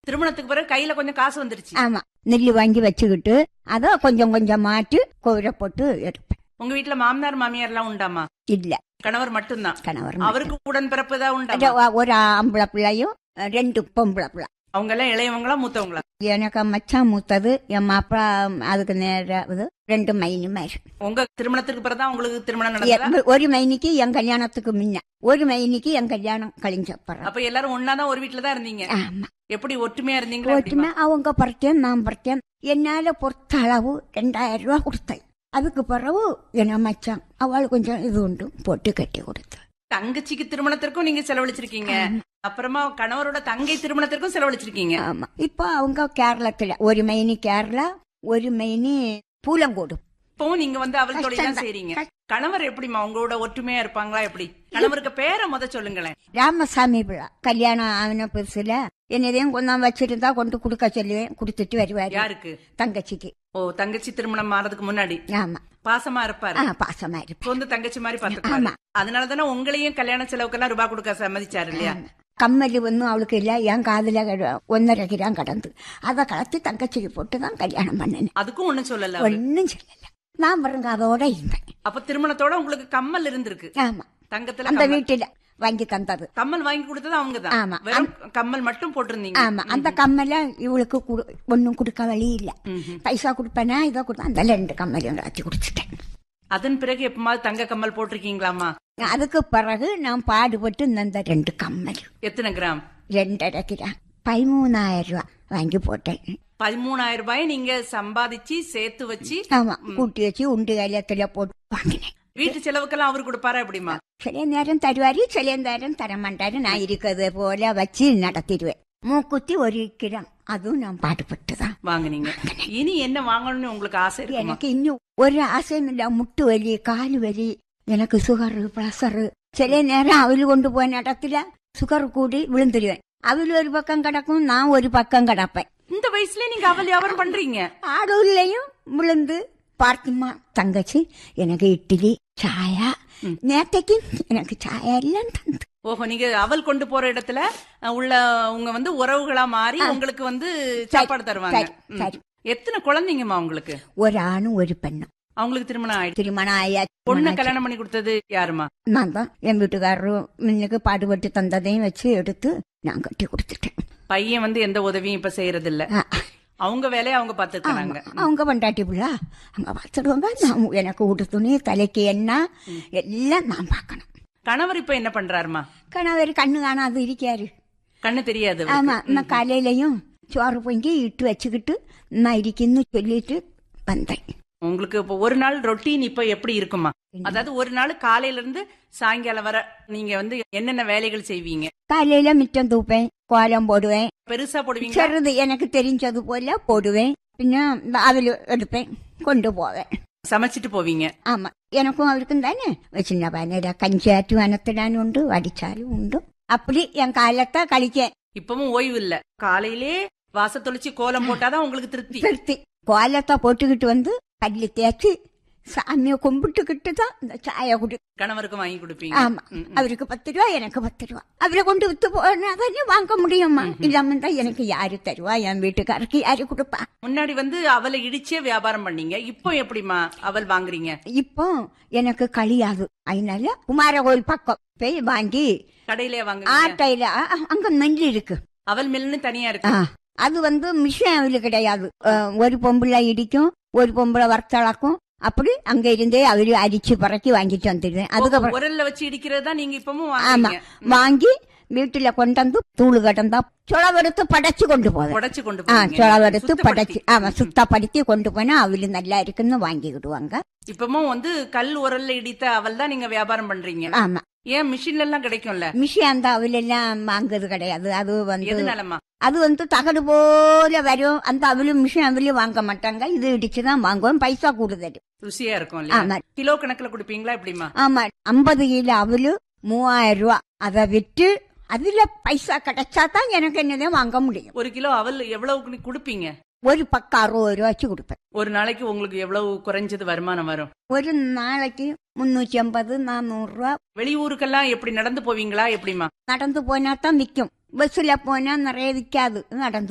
திருமணத்துக்கு பிறகு கையில கொஞ்சம் காசு வந்துருச்சு. ஆமா, நெல்லு வாங்கி வச்சுக்கிட்டு அத கொஞ்சம் கொஞ்சம் மாட்டு கோவில போட்டு எடுப்பேன். உங்க வீட்டுல மாமனார் மாமியார் எல்லாம் உண்டாமா? இல்ல, கணவர் மட்டும்தான். கணவர் அவருக்கு உடன்பிறப்பு தான் உண்டா? ஒரு ஆம்பளை பிள்ளையும் 2 பொம்பளை பிள்ளை. அவங்க எல்லாம் இளையவங்களா மூத்தவங்களா? எனக்கு மச்சான் மூத்தது, என் மாப்பிளா அதுக்கு நேரம் 2 மைனி மாதிரி. உங்க திருமணத்துக்கு பிறகுதான் உங்களுக்கு திருமணம் நடந்ததா? ஒரு மைனிக்கு என் கல்யாணத்துக்கு முன்ன, ஒரு மைனிக்கு என் கல்யாணம் கழிஞ்சப்பறம். அப்ப எல்லாரும் ஒன்னாதான் ஒரு வீட்டுலதான் இருந்தீங்க? ஆமா. எப்படி ஒற்றுமையா இருந்தீங்களா? ஒற்றுமை. அவங்க பறிச்சேன், நான் பறிச்சேன். என்னால பொறுத்த அளவு 2000 ரூபா கொடுத்தேன். அதுக்கு பிறகு என்ன மச்சான் அவள் கொஞ்சம் இது உண்டு போட்டு கட்டி கொடுத்தேன். தங்கச்சிக்கு திருமணத்திற்கும் நீங்க செலவழிச்சிருக்கீங்க, அப்புறமா கணவரோட தங்கை திருமணத்திற்கும் செலவழிச்சிருக்கீங்க. ஆமா. இப்ப அவங்க கேரளத்துல, ஒரு மைனி கேரளா, ஒரு மைனி பூலங்கோடு. இப்பவும் நீங்க வந்து அவள் தொழில் செய்றீங்க. கணவர் எப்படிமா உங்களோட ஒற்றுமையா இருப்பாங்களா? எப்படி? கணவருக்கு பேரை சொல்லுங்களேன். ராமசாமி பிள்ளை. கல்யாணம் ஆன புதுசுல என்னதையும் கொஞ்சம் வச்சிருந்தா கொண்டு கொடுக்க சொல்லுவேன், கொடுத்துட்டு வருவாரு. யாருக்கு? தங்கச்சிக்கு. ஓ, தங்கச்சி திருமணம் ஆறதுக்கு முன்னாடி? ஆமா. பாசமா இருப்பாரு. பாசமா இருப்பாரு. சொந்த தங்கச்சி மாதிரி பாத்துக்குவாரு. அதனாலதானே உங்களையும் கல்யாண செலவுக்கெல்லாம் ரூபாய் கொடுக்க சம்மதிச்சாரு இல்லையா? கம்மலி ஒன்னும் அவளுக்கு இல்ல, என் காதுல 1.5 கிராம் கடந்து அதை கலத்தி தங்கச்சிக்கு போட்டுதான் கல்யாணம் பண்ணேன். அதுக்கும் ஒண்ணும் சொல்லல? ஒன்னும் சொல்லல. நான் பாருங்க அதோட இருந்தேன். அப்ப திருமணத்தோட உங்களுக்கு கம்மல் இருந்திருக்கு? ஆமா. தங்கத்துல அந்த வீட்டுல வாங்கி தந்தது. கம்மல் வாங்கி கொடுத்தது அவங்கதான்? ஆமா. வெறும் கம்மல் மட்டும் போட்டிருந்தீங்க? ஆமா. அந்த கம்மல இவளுக்கு ஒன்னும் கொடுக்க வழி இல்ல. பைசா கொடுப்பேனா இதை கொடுத்தேன். அந்த 2 கம்மலையும் காய்ச்சி குடிச்சிட்டேன். அதன் பிறகு எப்பமாவது தங்க கம்மல் போட்டிருக்கீங்களாமா? அதுக்கு பிறகு நான் பாடுபட்டு இந்த 2 கம்மல். எத்தனை கிராம்? 2.5 கிராம். 13,000 ரூபாய் வாங்கி போட்டேன். 13,000 ரூபாய் நீங்க சம்பாதிச்சு சேர்த்து வச்சு? ஆமா, கூட்டி வச்சு உண்டு கையில போட்டு வாங்கினேன். வீட்டு செலவுக்கெல்லாம் அவரு கொடுப்பாரா எப்படிமா? சில நேரம் தருவாரு, சில நேரம் தர மாட்டாரு. நான் இருக்கிறது போல வச்சு நடத்திடுவேன். மூக்குத்தி 1 கிராம், அதுவும் நான் பாடுபட்டுதான் வாங்கினீங்க. இனி என்ன வாங்கணும்னு உங்களுக்கு ஆசை இருக்கு? எனக்கு இன்னும் ஒரு ஆசையும் இல்ல. முட்டு வலி, கால் வலி, எனக்கு சுகர், பிரஷர். சில நேரம் அவள் கொண்டு போய் நடத்துல சுகர் கூடி விழுந்துருவேன். அவள் ஒரு பக்கம் கிடக்கும், நான் ஒரு பக்கம் கிடப்பேன். இந்த வயசுல நீங்க அவள் வியாபாரம் பண்றீங்க? ஆடூர்லயும் விழுந்து பார்த்துமா. தங்கச்சி எனக்கு இட்லி சாயா, நேத்தைக்கு எனக்கு சாயா எல்லாம் தந்து. ஓஹோ, நீங்க அவள் கொண்டு போற இடத்துல உள்ள உங்க உறவுகளா மாறி உங்களுக்கு சாப்பாடு தருவாங்க. எத்தனை குழந்தைங்கம்மா உங்களுக்கு? ஒரு ஆணும் ஒரு பெண்ணும். அவங்களுக்கு திருமணம் ஆயிடுச்சு? திருமணம் ஆயா. பொண்ணு கல்யாணம் பண்ணி கொடுத்தது யாருமா? நான் தான். என் வீட்டுக்காரரும் முன்னுக்கு பாடுபட்டு தந்ததையும் வச்சு எடுத்து நான் கட்டி கொடுத்துட்டேன். பையன் எந்த உதவியும் இப்ப செய்யறது இல்ல? அவங்க வேலையை அவங்க பாத்துருக்காங்க. அவங்க பண்டாட்டி பிள்ளை அவங்க பாத்துடுவாங்க. நான் எனக்கு வீட்டு துணி, தலைக்கு என்ன எல்லாம் நான் பாக்கணும். கணவர் இப்ப என்ன பண்றாருமா? கணவர் கண்ணு காணாது இருக்காரு. கண்ணு தெரியாது? ஆமா. நான் காலையிலயும் சோறு பொங்கி இட்டு வச்சுக்கிட்டு நான் இருக்குன்னு சொல்லிட்டு வந்தேன். உங்களுக்கு இப்ப ஒரு நாள் ரொட்டீன் இப்ப எப்படி இருக்குமா? அதாவது ஒரு நாள் காலையில இருந்து சாயங்காலம் வர நீங்க என்னென்ன வேலைகள் செய்வீங்க? காலையில மிச்சம் தூப்பேன், கோலம் போடுவேன். பெருசா போடுவீங்க? சிறது எனக்கு தெரிஞ்சது போல போடுவேன். பின்ன அவள் எடுப்பேன், கொண்டு போவேன். சமைச்சிட்டு போவீங்க? ஆமா. எனக்கும் அவருக்கும் தானே சின்ன பையன கஞ்சியாற்று வனத்தினான் உண்டு, வடிச்சாலும் உண்டு. அப்படி என் காலத்தை கழிக்க. இப்பவும் ஓய்வு இல்ல? காலையிலே வாச தொளிச்சு கோலம் போட்டாதான் உங்களுக்கு திருப்தி? கோலத்தை போட்டுக்கிட்டு பள்ளி தேய்ச்சி சாமியை கும்பிட்டுக்கிட்டு தான் இந்த சாய குடி. கணவருக்கு வாங்கி கொடுப்பீங்க? ஆமா. அவருக்கு 10 ரூபா, எனக்கு 10 ரூபா. அவரை கொண்டு வித்து போனாதானே வாங்க முடியுமா? இல்லாம தான் எனக்கு யாரு தருவா? என் வீட்டுக்காரருக்கு யாரு கொடுப்பா? முன்னாடி அவளை இடிச்சே வியாபாரம் பண்ணீங்க, இப்போ எப்படிமா அவள் வாங்குறீங்க? இப்போ எனக்கு கழியாது. அதனால குமார கோயில் பக்கம் போய் வாங்கி கடையிலே வாங்க. ஆட்டையில அங்க நெல் இருக்கு. அவள் மில்னு தனியா இருக்கு. அது மிஷின் அவளு கிடையாது. ஒரு பொம்பளை இடிக்கும், ஒரு பொம்பளை வறுத்தளக்கும். அப்படி அங்க இருந்தே அவரு அரிச்சு பறக்கி வாங்கிட்டு வந்துடுவேன். அதுக்கப்புறம் உரல்ல வச்சு இடிக்கிறதா நீங்க இப்பவும்? ஆமா. வாங்கி வீட்டுல கொண்டு தூளு கடந்தா சொளவெடுத்து படைச்சு கொண்டு போவேன். சொளவெடுத்து படைச்சு, ஆமா, சுத்தப்படுத்தி கொண்டு போனா அவளு நல்லா இருக்குன்னு வாங்கிக்கிடுவாங்க. இப்பவும் கல் உரல்ல இடித்த அவள் தான் நீங்க வியாபாரம் பண்றீங்க? ஆமா. ஏன் மிஷின்ல எல்லாம் கிடைக்கும்ல? மிஷின் அந்த அவள் எல்லாம் வாங்குறது கிடையாது. அது எதுனாலமா? அது தகடு போல வரும். அந்த அவளும் மிஷின் அவளையும் வாங்க மாட்டாங்க. இது இடிச்சுதான் வாங்குவோம். பைசா கூடுதல். ருசியா இருக்கும். ஆமா. கிலோ கணக்குல குடுப்பீங்களா எப்படிமா? ஆமா. 50 கிலோ அவளு 3000 ரூபா. அதை விட்டு அதுல பைசா கிடைச்சாதான் எனக்கு என்னதான் வாங்க முடியும். 1 கிலோ அவள் எவ்வளவு குடுப்பீங்க? ஒரு பக்கம் 60 ரூபா வச்சு கொடுப்பேன். ஒரு நாளைக்கு உங்களுக்கு எவ்வளவு குறைஞ்சது வருமானம் வரும்? ஒரு நாளைக்கு 350, 400 ரூபா. வெளியூருக்கெல்லாம் எப்படி நடந்து போவீங்களா எப்படிமா? நடந்து போனா தான் விற்கும். பஸ்ல போனா நிறைய விற்காது. நடந்து